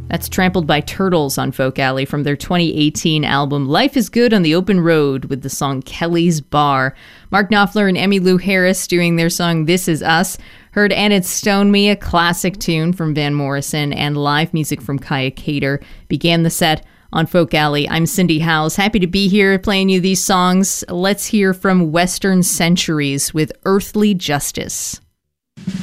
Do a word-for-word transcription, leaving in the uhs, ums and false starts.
That's Trampled by Turtles on Folk Alley from their twenty eighteen album Life is Good on the Open Road with the song Kelly's Bar. Mark Knopfler and Emmylou Harris doing their song This Is Us. Heard And It Stone Me, a classic tune from Van Morrison, and live music from Kaya Cater began the set on Folk Alley. I'm Cindy Howes. Happy to be here playing you these songs. Let's hear from Western Centuries with Earthly Justice.